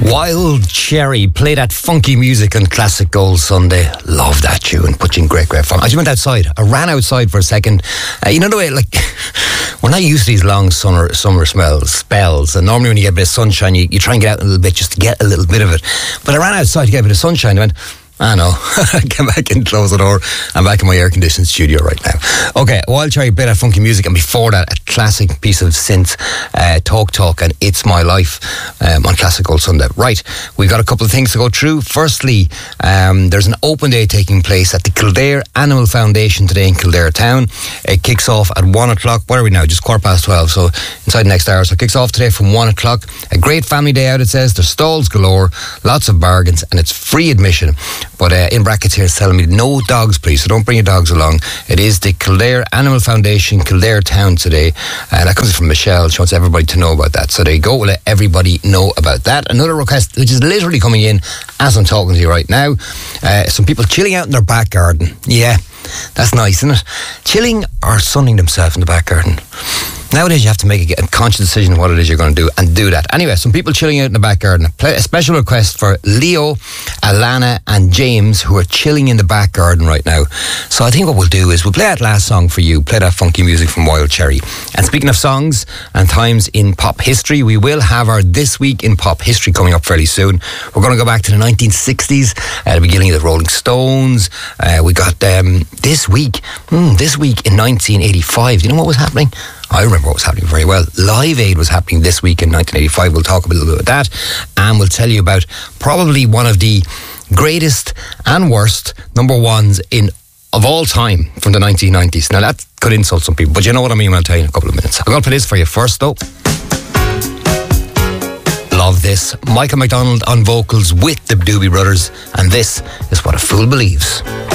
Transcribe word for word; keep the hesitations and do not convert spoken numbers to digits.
Wild Cherry, play that funky music on Classic Gold Sunday. Love that tune, put you in great, great fun. I just went outside. I ran outside for a second. Uh, you know the way, like, when I use these long summer summer smells, spells, and normally when you get a bit of sunshine, you, you try and get out a little bit just to get a little bit of it. But I ran outside to get a bit of sunshine. I went, I know. Come back and close the door. I'm back in my air-conditioned studio right now. Okay, Wild Cherry, bit of funky music, and before that, a classic piece of synth, uh, Talk Talk and It's My Life um, on Classic Gold Sunday. Right, we've got a couple of things to go through. Firstly, um, there's an open day taking place at the Kildare Animal Foundation today in Kildare Town. It kicks off at one o'clock. What are we now? Just quarter past twelve, so inside the next hour. So it kicks off today from one o'clock. A great family day out, it says. There's stalls galore, lots of bargains, and it's free admission. But uh, in brackets here, it's telling me no dogs, please. So don't bring your dogs along. It is the Kildare Animal Foundation, Kildare Town today. And that comes from Michelle. She wants everybody to know about that. So there you go. We'll let everybody know about that. Another request, which is literally coming in as I'm talking to you right now. Uh, some people chilling out in their back garden. Yeah, that's nice, isn't it? Chilling or sunning themselves in the back garden. Nowadays, you have to make a conscious decision what it is you're going to do and do that. Anyway, some people chilling out in the back garden. A special request for Leo, Alana and James, who are chilling in the back garden right now. So I think what we'll do is we'll play that last song for you, play that funky music from Wild Cherry. And speaking of songs and times in pop history, we will have our This Week in Pop History coming up fairly soon. We're going to go back to the nineteen sixties, at the beginning of the Rolling Stones. Uh, we got um, this week, hmm, this week in nineteen eighty-five. Do you know what was happening? I remember what was happening very well. Live Aid was happening this week in nineteen eighty-five. We'll talk a little bit about that. And we'll tell you about probably one of the greatest and worst number ones in of all time from the nineteen nineties. Now, that could insult some people, but you know what I mean when I'll tell you in a couple of minutes. I'm going to play this for you first, though. Love this. Michael McDonald on vocals with the Doobie Brothers. And this is What a Fool Believes.